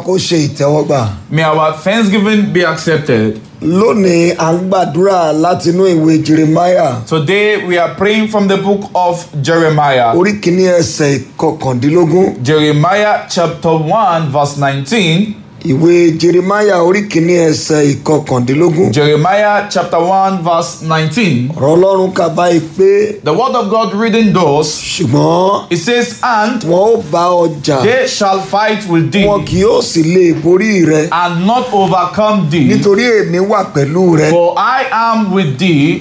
kó ṣe ìtẹ́wọ́gbà. May our thanksgiving be accepted. Lónìí à ń gbàdúrà látinú ìwé Jeremiah. Today we are praying from the book of Jeremiah. Orí kìíní ẹsẹ̀ ìkọkàndínlógún. Jeremiah chapter 1 verse 19. Ìwé Jeremiah orí kìíní ẹsẹ̀ ìkọkàndínlógún. Jeremiah chapter 1 verse 19. Ọ̀rọ̀ Ọlọ́run kà báyìí pé. The word of God reading those. Ṣùgbọ́n. It says, and wọn ó bá ọjà. they shall fight with thee. Wọn kì yóò sì lè borí rẹ. And not overcome thee. Nítorí èmi wà pẹ̀lú rẹ. For I am with thee.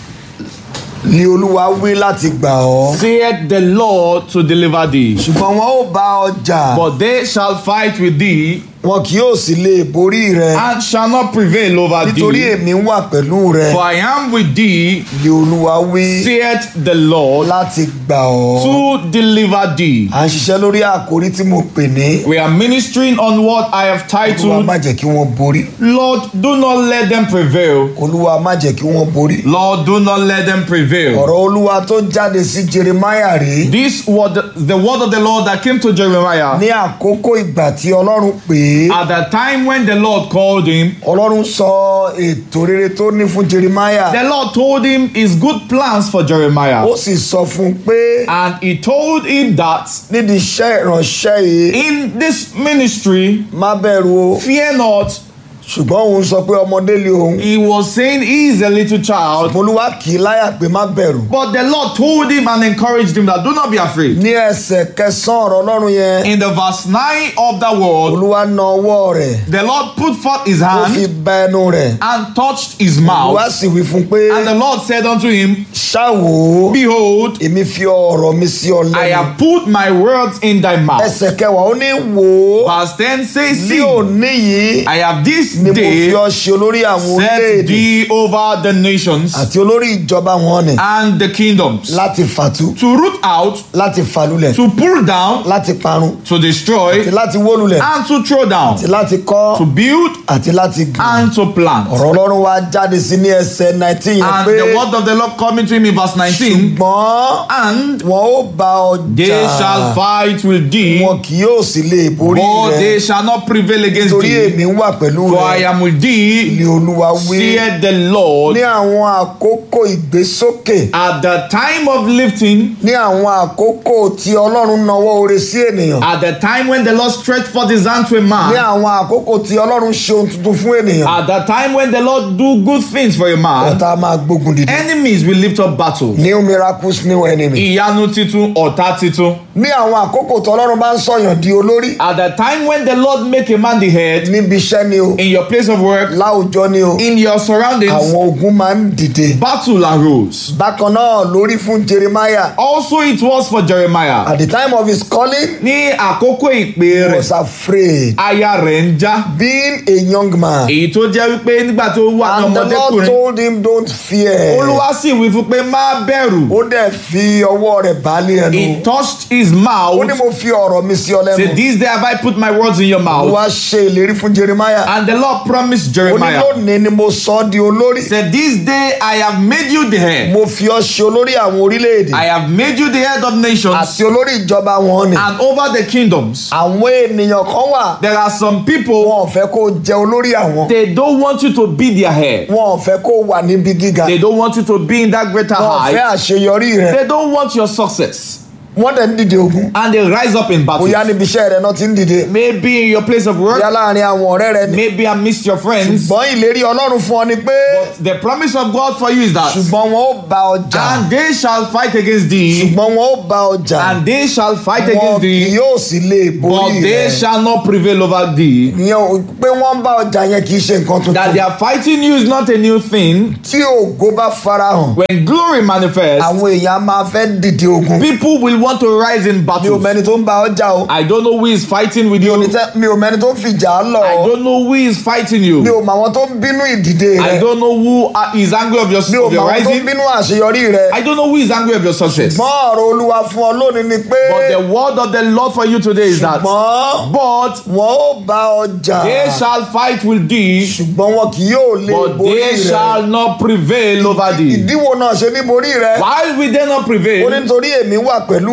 Ni Olúwa wí láti gbà ọ́. Saith the Lord to deliver thee. Ṣùgbọ́n wọn ó bá ọjà. But they shall fight with thee. Wọn kì yóò sì lè borí rẹ. And shall not prevail over Nítorí thee. èmi wà pẹ̀lú rẹ. For I am with thee. Ni Olúwa wí Saith the Lord láti gbà ọ́. to deliver thee. À ń ṣiṣẹ́ lórí àkórí tí mo pè ní. We are ministering on what I have Olúwa titled, má jẹ́ kí wọ́n borí. Lord, do not let them prevail. Olúwa má jẹ́ kí wọ́n borí. Lord, do not let them prevail. Ọ̀rọ̀ Olúwa tó jáde sí Jeremiah rí. This was the word of the Lord that came to Jeremiah Ní àkókò ìgbà tí Ọlọ́run pè é. at the time when the Lord called him. Ọlọ́run sọ ètò rere tó ní fún Jeremiah. The Lord told him his good plans for Jeremiah. Ó sì sọ fún un pé. And he told him that Nídìí iṣẹ́ ìránṣẹ́ yìí. in this ministry, Má bẹ̀rù o. fear not. Ṣùgbọ́n òun sọ pé ọmọdé lé òun. He was saying he is a little child. Olúwa kì í láyà pé má bẹ̀rù. But the Lord told him and encouraged him that do not be afraid. Ní ẹsẹ̀ kẹsàn-án ọ̀rọ̀ Ọlọ́run yẹn. In the verse 9 of the word, Olúwa na ọwọ́ rẹ̀. the Lord put forth his Ó fi hand bá ẹnu rẹ̀. and touched his Olúwa mouth. sì wí fún un pé. And the Lord said unto him, Ṣá wò ó. behold, Èmi fi ọ̀rọ̀ mi sí ọ I lẹ́nu. have put my words in thy mouth. Ẹsẹ̀ kẹwàá ó ní wò ó. Verse 10 says, Ní see, òní yìí I have this ni mo fi day ọ ṣe olórí àwọn set orílẹ̀-èdè thee over the nations àti olórí ìjọba wọn ni. and the kingdoms, Láti fàtú. to root out, Láti fàlulẹ̀. to pull down, Láti parun. to destroy, Àti láti wólulẹ̀. and to throw down, Àti láti kọ́. to build, Àti láti gbìn. and to plant. Ọ̀rọ̀ Ọlọ́run wá jáde sí ní ẹsẹ̀ 19 yẹn And pé. the word of the Lord coming to him in verse 19, Ṣùgbọ́n and wọn ó bá they ọjà. shall fight with thee, Wọn kì yóò sì lè borí but they rẹ̀. shall not prevail against Nítorí thee. èmi wà pẹ̀lú For I rẹ̀. am with thee, Ni Olúwa wí. saith the Lord. Ní àwọn àkókò ìgbésókè. At the time of lifting, Ní àwọn àkókò tí Ọlọ́run nawọ́ oore sí ènìyàn. at the time when the Lord stretched forth his hand to a Ní man, àwọn àkókò tí Ọlọ́run ṣe ohun tuntun fún ènìyàn. at the time when the Lord do good things for a man, Ọ̀tá máa gbógun dìde. enemies will lift up battle. New miracles, new enemy. Ìyanu titun, ọ̀tá titun. Ní àwọn àkókò tí Ọlọ́run bá ń sọ̀yàn di olórí. At the time when the Lord make a man the head, Níbi iṣẹ́ ni o. in your place of work, Láwùjọ ni o. in your surroundings, Àwọn ogun máa ń dìde. battle arose. Bákan náà lórí fún Jeremiah. Also it was for Jeremiah. At the time of his calling, Ní àkókò ìpè he rẹ̀, was afraid. aya rẹ̀ ń já. Being a young man. Èyí tó jẹ́ wípé nígbà tó wà ní And the Lord ọmọdékùnrin, told him, don't fear. Olúwa sì wí fún pé má bẹ̀rù. Ó dẹ̀ fi ọwọ́ rẹ̀ bálé He ẹnu. touched his Ó mouth. ní mo fi ọ̀rọ̀ mi sí ọ Say, lẹ́nu. this day have I put my words in your Ó mouth. wá ṣe ìlérí fún Jeremiah. And the Lord promised Ó ní Jeremiah, lónìí ni mo sọ ọ́ di olórí. said, this day I have made you the head. Mo fi ọ ṣe olórí àwọn orílẹ̀-èdè. I have made you the head of nations Àti olórí ìjọba wọn ni. and over the kingdoms. Àwọn ènìyàn kan wà. There are some people, Wọn ò fẹ́ kó jẹ olórí àwọn. they don't want you to be their head. Wọn ò fẹ́ kó wà níbi gíga. They don't want you to be in that greater Wọn ò fẹ́ height. àṣeyọrí rẹ̀. They don't want your success. Wọ́n dẹ̀ ń dìde ogun. And they rise up in battle. Bóyá níbi iṣẹ́ rẹ̀ náà ti ń dìde. Maybe in your place of work, Bóyá láàrin àwọn ọ̀rẹ́ rẹ̀ ni. maybe amidst your friends. Ṣùgbọ́n ìlérí Ọlọ́run fún ọ ni pé. The promise of God for you is that, Ṣùgbọ́n wọn ó bá ọjà. and they shall fight against thee, Ṣùgbọ́n wọn ó bá ọjà. and they shall fight Wọn against kì thee, yóò sì lè but borí they rẹ̀. shall not prevail over thee. Ìyẹn ò pé wọ́n ń bá ọjà yẹn kì í ṣe nǹkan That they tuntun. are fighting you is not a new thing. Tí ògo bá farahàn, When glory manifests, àwọn èèyàn máa fẹ́ dìde ogun. people will want to rise in Mi ò battle. mẹ́ni tó ń bá ọjà o. I don't know who is fighting with Mi ò you. mẹ́ni tó ń fìjà lọ. I don't know who is fighting Mi you. ò mọ àwọn tó ń bínú ìdìde I rẹ̀. don't know who is angry of Mi ò your mọ àwọn tó ń rising. bínú àṣeyọrí rẹ̀. I don't know who is angry of your success. Mọ́ ọ̀rọ̀ Olúwa fún ọ lónìí ni pé. But the word of the Lord for you today is that, Ṣùgbọ́n but wọn ó bá ọjà. they shall fight with thee, Ṣùgbọ́n wọn kì yóò lè but borí they rẹ̀. shall not prevail over thee. Ìdíwọ́ náà ṣe ní borí rẹ̀. Why will they not Ó ní prevail? nítorí èmi wà pẹ̀lú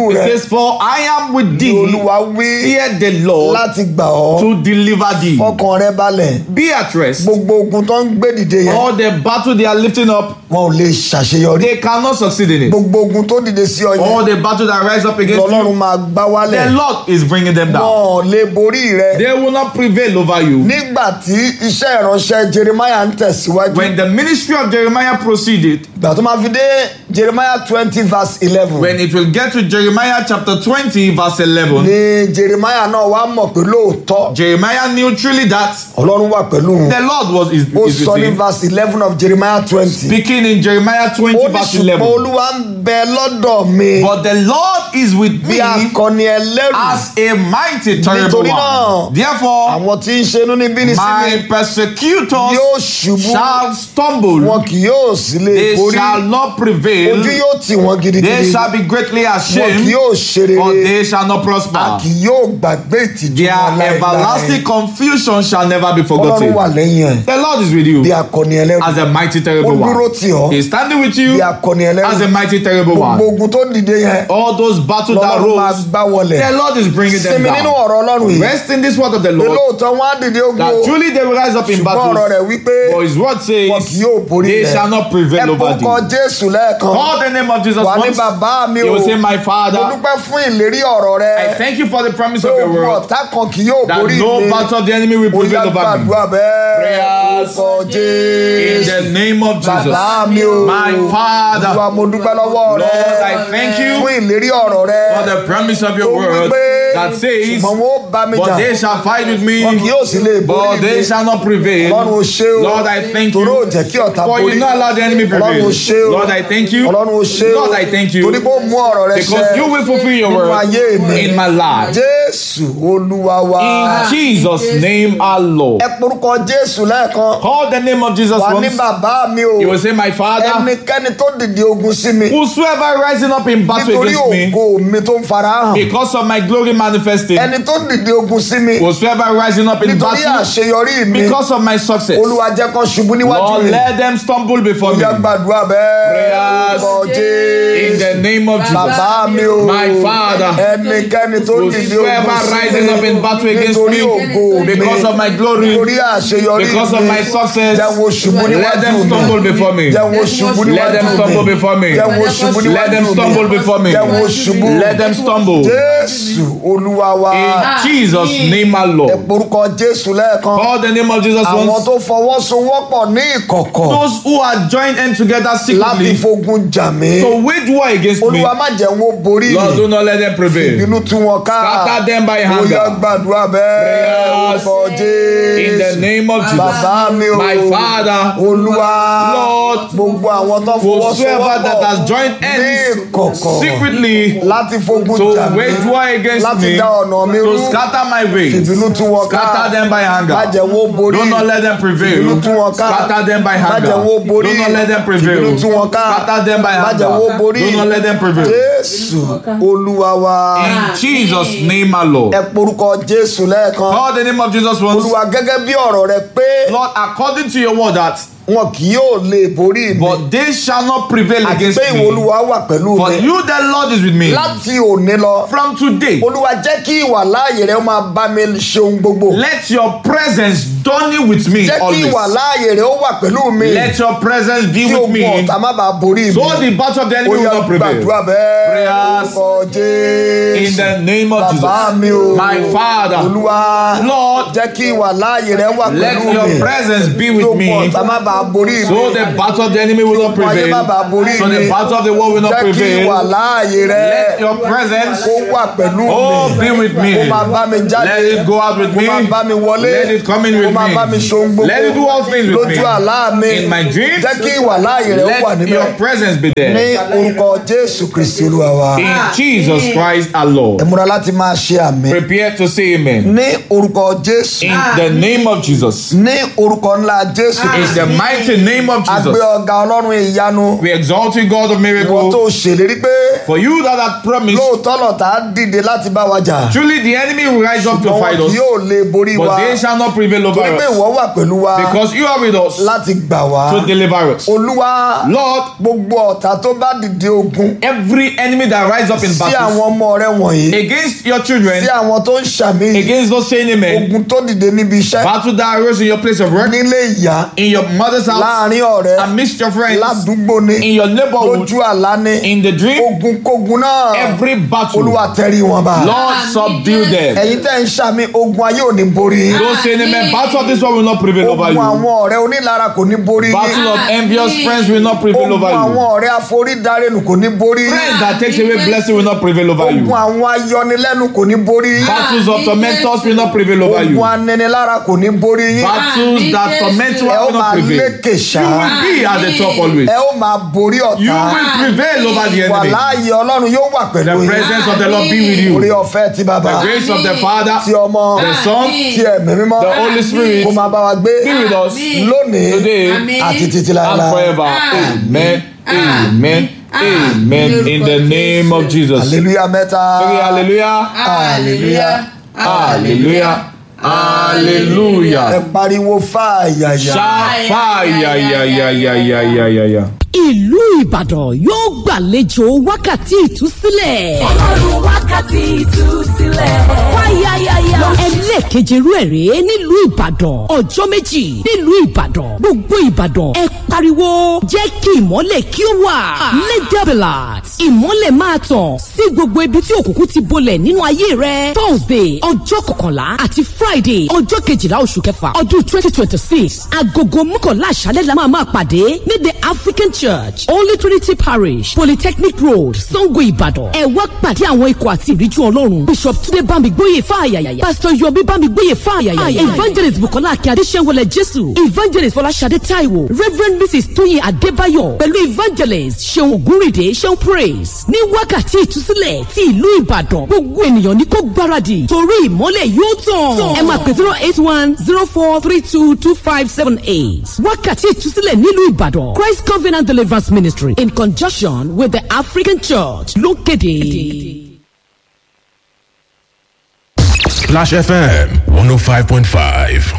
pẹ̀lú It rẹ. says, for I am with Ní thee, Olúwa wí fear the Lord láti gbà ọ́. to deliver thee. Fọkàn rẹ balẹ̀. Be at rest. Gbogbo ogun tó ń gbé dìde yẹn, All the battle they are lifting up, wọn ò lè ṣàṣeyọrí. they cannot succeed in it. Gbogbo ogun tó dìde sí ọ All yẹn, the battle that rise up against lọ́lọ́run you, máa gbá the wálẹ̀. Lord is bringing them down. Wọn ò lè borí rẹ. They will not prevail over you. Nígbà tí iṣẹ́ ìránṣẹ́ Jeremiah ń tẹ̀síwájú, When the ministry of Jeremiah proceeded, ìgbà tó máa fi dé Jeremiah 20 verse 11, when it will get to Jeremiah chapter 20 verse 11, ni Jeremiah náà wá mọ̀ pé lóòótọ́ Jeremiah knew truly that Ọlọ́run wà pẹ̀lú òun. the Lord is Ó with sọ ní him. verse 11 of Jeremiah 20. Speaking in Jeremiah 20 Ó ní verse ṣùgbọ́n 11. Olúwa ń bẹ lọ́dọ̀ mi But the Lord is with bí me akọni ẹlẹ́rù. as a mighty terrible Nítorí náà, one. Therefore, Àwọn tí ń ṣe inúnibíni sí my mi persecutors yóò ṣubú, shall stumble. wọn kì yóò sì lè They borí. shall not prevail. Ojú yóò tì wọ́n They gidigidi. shall be greatly Wọn kì ashamed, yóò ṣe but rere. they shall not A prosper. kì yóò gbàgbé ìtìjú Their wọn láéláé. everlasting confusion shall never be Ọlọ́run forgotten. wà lẹ́yìn ẹ̀ The Lord is with you bí akọni ẹlẹ́rù. as a mighty terrible Ó dúró one. tì ọ́ He is standing with you bí akọni as a ẹlẹ́rù. mighty terrible Gbogbo one. ogun tó dìde yẹn, All those battles that lọ́lọ́run máa rose, gbá wọlẹ̀. the Lord is bringing them Sinmi nínú down. ọ̀rọ̀ Ọlọ́run yìí. Rest in this word of the Pé Lord, lóòótọ́ wọn á dìde ogun o. that truly they will rise up in Ṣùgbọ́n ọ̀rọ̀ battles. rẹ̀ wípé For his word wọn kì says, yóò borí they rẹ̀. shall not Ẹ prevail over porúkọ thee. Jésù lẹ́ẹ̀kan. Call the name of Jesus Wà ní once. bàbá mi He o. will say, my Mo Father, dúpẹ́ fún ìlérí ọ̀rọ̀ rẹ. I thank you for the promise Pé of your ogun word, ọ̀tá kan kì yóò that borí no mi. battle of the enemy will Ó yá prevail over me. gbàdúrà bẹ́ẹ̀. Prayers Orúkọ in Jésù. the name of Jesus. Bàbá mi o. My Father, Olúwa, mo dúpẹ́ lọ́wọ́ Lord, rẹ. I thank you Fún ìlérí ọ̀rọ̀ rẹ. for the promise of your Tó word wípé, that says, ṣùgbọ́n wọn ó bá mi but jà. they shall fight with me, Wọn kì yóò sì lè borí but they mi. shall not prevail. Ọlọ́run ó ṣé o. Lord, I thank Torí ó you, jẹ́ kí ọ̀tá for borí. you not allow the enemy Ọlọ́run ó prevail. ṣé o. Lord, I thank you, Ọlọ́run ó ṣé o. Lord, I thank you, Torí pé ó mú ọ̀rọ̀ rẹ because ṣẹ you will fulfill your nínú word ayé mi. in my life. Jésù Olúwa wa. In Jesus' name, our Lord. Ẹ porúkọ Jésù lẹ́ẹ̀kan. Call the name of Jesus Wà ní once. bàbá mi o. You will say, my Father, Ẹnikẹ́ni tó dìde ogun sí mi. whosoever rising up in battle Nítorí against me, ògo mi tó ń farahàn. because of my glory manifesting, Ẹni tó dìde ogun sí mi. whosoever rising up in Nítorí battle, àṣeyọrí mi. because of my success, Olúwa jẹ́ kó ṣubú níwájú Lord, mi. let them stumble before Ó me. yá gbàdúrà bẹ́ẹ̀. Prayers Orúkọ in the Jésù. name of Jesus. Bàbá mi o. My Father, Ẹnikẹ́ni tó dìde ogun whosoever sí rising up in battle mi. against Nítorí me, ògo mi. because of my glory, Nítorí àṣeyọrí because of mi. my success, Jẹ́ wo ṣubú let them níwájú mi. stumble before me. Jẹ́ wo ṣubú níwájú mi. Let them stumble before me. Jẹ́ wo ṣubú níwájú mi. Let them stumble before me. Jẹ́ wo ṣubú. Let them stumble. Jésù Olúwa wa. In Jesus' name, our Ẹ Lord. porúkọ Jésù lẹ́ẹ̀kan. Call the name of Jesus Àwọn once. tó fọwọ́sowọ́pọ̀ ní ìkọ̀kọ̀ Those who are joined in together láti secretly fogun jà mí. to wage war against me, Olúwa má jẹ́ wọn borí Lord, do not let them prevail. ìbínú tú wọn ká. Scatter them by Ó yá hunger. gbàdúrà bẹ́ẹ̀. Prayers Orúkọ in the Jésù. name of Jesus. Bàbá mi o. My Father, Olúwa. Lord, Gbogbo àwọn tó whosoever that has fọwọ́sowọ́pọ̀ joined ní hands ìkọ̀kọ̀ secretly láti fogun to jà mí. wage war against Láti me, dá ọ̀nà mi to rú. scatter my ways, Ìbínú tú wọn ká. scatter them by Má hunger. jẹ́ wọn borí. Do not let them prevail. Ìbínú tú wọn ká. Scatter them by Má hunger. jẹ́ wọn borí. Do not let them prevail. Ìbínú tú wọn ká. Scatter them by Má jẹ́ wọn hunger. borí. Do not let them prevail. Jésù Olúwa wa. In Jesus' name, our Lord. Ẹ porúkọ Jésù lẹ́ẹ̀kan. Call the name of Jesus once. Olúwa gẹ́gẹ́ bí ọ̀rọ̀ rẹ pé Lord, according to your word that, wọn kì yóò lè borí mi. but they shall not prevail Àti against pé ìwọ me. Olúwa wà pẹ̀lú For mi. you, the Lord, is with me. Láti òní lọ. From today, Olúwa jẹ́ kí ìwà láàyè rẹ ó máa bá mi ṣe ohun gbogbo. let your presence dwell with me Jẹ́ kí ìwà always. láàyè rẹ ó wà pẹ̀lú mi. Let your presence be Kí with ogun me, ọ̀tá má bàa borí mi. so the battle of the Ó enemy will yá not prevail. gbàdúrà bẹ́ẹ̀. Prayers Orúkọ Jésù. In the name of Bàbá mi Jesus. o. My Father, Olúwa. Lord, Jẹ́ kí ìwà láàyè rẹ wà let pẹ̀lú mi. your presence be Kí with ogun me, ọ̀tá má bàa borí mi. so the battle of the enemy will not Kí ogun ayé má bàa prevail, borí so mi. the battle of the world will not Jẹ́ kí ìwà prevail. láàyè rẹ Let your presence, kó wà pẹ̀lú oh, mi. be with Kó me. máa bá mi jáde. Let it go out with Kó me. máa bá mi wọlé. Let it come in Kó with máa bá mi ṣe ohun me. gbogbo. Let it do all things with me. Lójú àlá mi. In my dreams, Jẹ́ kí ìwà láàyè rẹ ó wà let níbẹ̀. your presence be Ní there. orúkọ Jésù Kristi Olúwa wa. In Jesus Christ our Ẹ Lord. múra láti máa ṣe àmín. Prepare to say amen. Ní orúkọ Jésù. In the name of Jesus. Ní orúkọ ńlá Jésù In Kristi. the mighty name of A gbé Jesus. ọ̀gá Ọlọ́run ìyanu. We exalt you, God of Ìwọ miracle. tó ṣèlérí pé For you that had promised, lóòótọ́ lọ̀tá á dìde láti bá wa jà. truly the enemy will rise up to Ṣùgbọ́n fight wọn us, kì yóò lè borí wa. but they shall not prevail over Torí pé us. ìwọ wà pẹ̀lú wa Because you are with us láti gbà wá. to deliver us. Olúwa, Lord, gbogbo ọ̀tá tó bá dìde ogun every enemy that rise up in sí battle àwọn ọmọ rẹ wọ̀nyí, against your children, sí àwọn tó ń ṣàmì, against those saying amen, ogun tó dìde níbi iṣẹ́, battle that arose in your place of work, nílé ìyá, in your mother's house, láàrin ọ̀rẹ́, amidst your friends, ládùúgbò ni, in your neighborhood, lójú àlá ni, in the dream, ogun náà, every battle, Olúwa tẹrí wọn bá. Lord, subdue them. Ẹ̀yin tẹ́ ń ṣàmì, ogun ayé ò ní borí. Those saying amen, battle of this one will not prevail over Ogun you. àwọn ọ̀rẹ́ onílara kò ní borí. Battle of envious friends will not prevail Ogun over àwọn you. ọ̀rẹ́ aforídarẹ́nu kò ní borí. Friends that takes away blessing will not prevail over you. Ogun àwọn ayọnilẹ́nu kò ní borí. Battles of tormentors will not prevail over Ogun you. aninilára kò ní borí. Battles that torment you Ẹ ó will not máa prevail. lékè ṣá. You will be at the top always. Ẹ ó máa borí You ọ̀tá. will prevail over the Wà enemy. láàyè Ọlọ́run yóò wà pẹ̀lú The yín. presence of the Lord be with Oore you. ọ̀fẹ́ ti bàbá. The grace of the Father, Ti ọmọ. the Son, Ti ẹ̀mí mímọ́. the Holy Spirit Kó máa bá wa gbé. be with us Lónìí. today Àti títí and láéláé. forever. Amen. Amen. Amen. In the name of Jesus. Hallelujah mẹ́ta. Say hallelujah. Hallelujah. Hallelujah. Ẹ Hallelujah. pariwo fàyàyà. Shout fire. Yeah. Ìlú Ìbàdàn yóò gbàlejò wákàtí ìtúsílẹ̀. Ọlọ́run wákàtí ìtúsílẹ̀. Fáyáyáyá. Ẹlẹ́ẹ̀keje irú ẹ̀ rèé nílùú Ìbàdàn. Ọjọ́ méjì nílùú Ìbàdàn. Gbogbo Ìbàdàn ẹ pariwo jẹ́ kí ìmọ́lẹ̀ kí ó wà. Let there be light. Ìmọ́lẹ̀ máa tàn sí gbogbo ibi tí òkùnkùn ti bolẹ̀ nínú ayé rẹ̀. Thursday ọjọ́ 11 àti Friday ọjọ́ 12 oṣù kẹfà ọdún 2026. Agogo mọ́kànlá àṣálẹ́ la máa pàdé ní the African Church, Holy Trinity Parish, Polytechnic Road, Sango Ìbàdàn. Ẹ wá pàdé àwọn ikọ̀ àti ìríjú Ọlọ́run. Bishop Túndé Bámigbóyè Fáyàyà. Pastor Yomi Bámigbóyè Fáyàyà. Evangelist Bukola Akíndéṣẹ́wọlẹ̀ Jésù. Evangelist Fọláṣadé Táíwò. Reverend Mrs. Tóyìn Adébáyọ̀. Pẹ̀lú Evangelist Ṣeun Ògúnrìndé Ṣeun Praise. Ní wákàtí ìtúsílẹ̀ ti ìlú Ìbàdàn. Gbogbo ènìyàn ní kó gbáradì. Torí ìmọ́lẹ̀ yóò tàn. Ẹ máa pè 08104322578. Wákàtí ìtúsílẹ̀ nílùú Ìbàdàn. Christ Covenant Deliverance Ministry in conjunction with the African Church lókèdè. Splash FM 105.5.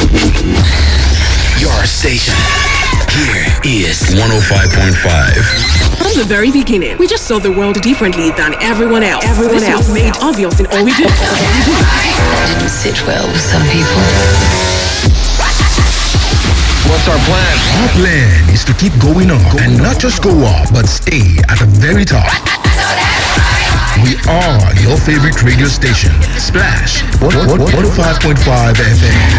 Your station. Here is 105.5. From the very beginning, we just saw the world differently than everyone else. This was made obvious in all we do. That didn't sit well with some people. What's our plan? Our plan is to keep going up and not just go up, but stay at the very top. We are your favorite radio station, Splash 105.5 FM.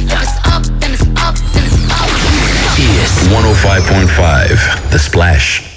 Is 105.5 The Splash.